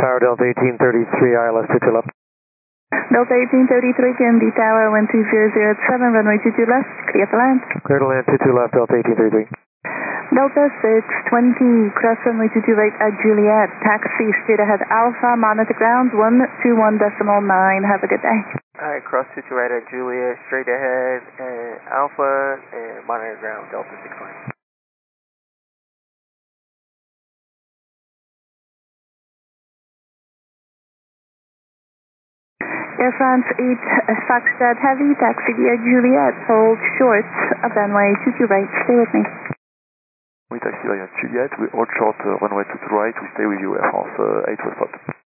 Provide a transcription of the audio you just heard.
Tower Delta 1833, ILS 22 left. Delta 1833, KMD Tower, wind 2007, runway 22 left, clear to land. Clear to land 22 left, Delta 1833. Delta 620, cross runway 22 right at Juliet, taxi straight ahead Alpha, monitor ground 121.9, have a good day. Alright, cross 22 right at Juliet, straight ahead and Alpha, and monitor ground Delta 620. Air France 8, Foxtrot Heavy, taxi via Juliet, hold short, up runway 22 right, stay with me. We taxi via Juliet, we hold short runway 22 right, we stay with you Air France 8 Westport.